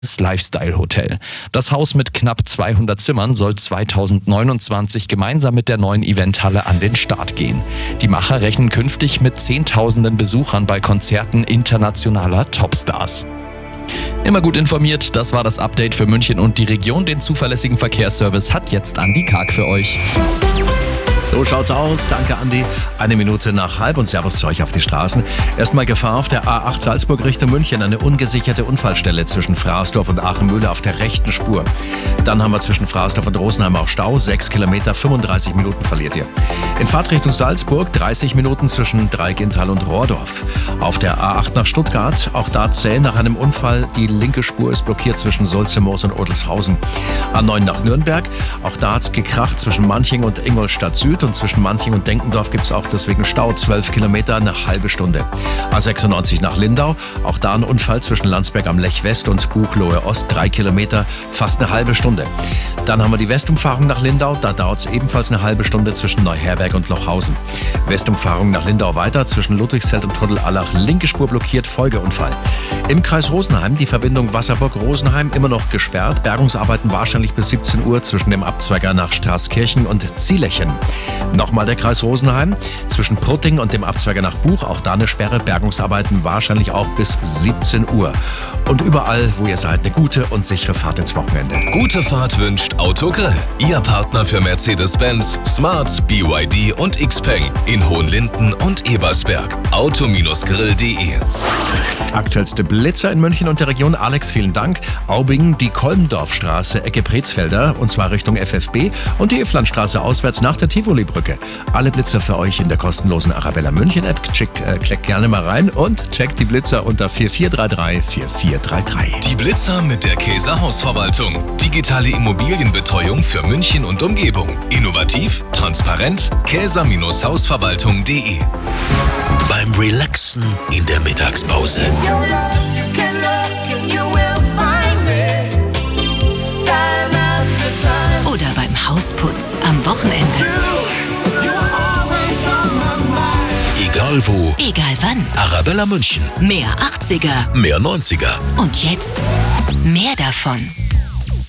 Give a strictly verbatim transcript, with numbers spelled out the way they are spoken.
Das Lifestyle-Hotel. Das Haus mit knapp zweihundert Zimmern soll zweitausendneunundzwanzig gemeinsam mit der neuen Eventhalle an den Start gehen. Die Macher rechnen künftig mit zehntausenden Besuchern bei Konzerten internationaler Topstars. Immer gut informiert, das war das Update für München und die Region. Den zuverlässigen Verkehrsservice hat jetzt Andi Karg für euch. So schaut's aus. Danke, Andi. Eine Minute nach halb und Servus zu euch auf die Straßen. Erstmal Gefahr auf der A acht Salzburg Richtung München. Eine ungesicherte Unfallstelle zwischen Fraßdorf und Aachenmühle auf der rechten Spur. Dann haben wir zwischen Fraßdorf und Rosenheim auch Stau. Sechs Kilometer, fünfunddreißig Minuten verliert ihr. In Fahrtrichtung Salzburg dreißig Minuten zwischen Dreigintal und Rohrdorf. Auf der A acht nach Stuttgart, auch da zäh nach einem Unfall. Die linke Spur ist blockiert zwischen Sulzemoos und Odelshausen. A neun nach Nürnberg, auch da hat's gekracht zwischen Manching und Ingolstadt Süd. Und zwischen Manching und Denkendorf gibt es auch deswegen Stau. zwölf Kilometer, eine halbe Stunde. A sechsundneunzig nach Lindau. Auch da ein Unfall zwischen Landsberg am Lech West und Buchloe Ost. drei Kilometer, fast eine halbe Stunde. Dann haben wir die Westumfahrung nach Lindau. Da dauert es ebenfalls eine halbe Stunde zwischen Neuherberg und Lochhausen. Westumfahrung nach Lindau weiter. Zwischen Ludwigsfeld und Tunnel-Allach. Linke Spur blockiert, Folgeunfall. Im Kreis Rosenheim die Verbindung Wasserburg-Rosenheim immer noch gesperrt. Bergungsarbeiten wahrscheinlich bis siebzehn Uhr zwischen dem Abzweiger nach Straßkirchen und Zielechen. Nochmal der Kreis Rosenheim, zwischen Prutting und dem Abzweiger nach Buch, auch da eine Sperre, Bergungsarbeiten wahrscheinlich auch bis siebzehn Uhr. Und überall, wo ihr seid, eine gute und sichere Fahrt ins Wochenende. Gute Fahrt wünscht Autogrill. Ihr Partner für Mercedes-Benz, Smart, B Y D und Xpeng in Hohenlinden und Ebersberg. auto grill punkt de. Aktuellste Blitzer in München und der Region. Alex, vielen Dank. Aubing, die Kolmdorfstraße, Ecke Pretzfelder, und zwar Richtung F F B, und die Iflandstraße auswärts nach der Tivoli-Brücke. Alle Blitzer für euch in der kostenlosen Arabella München-App. Check, äh, klickt gerne mal rein und checkt die Blitzer unter vier vier drei drei vier vier drei drei. Die Blitzer mit der Käser Hausverwaltung. Digitale Immobilienbetreuung für München und Umgebung. Innovativ, transparent, käser Hausverwaltung punkt de. Beim Relaxen in der Mittagspause. Oder beim Hausputz am Wochenende. Egal wo. Egal wann. Arabella München. Mehr achtziger. Mehr neunziger. Und jetzt mehr davon.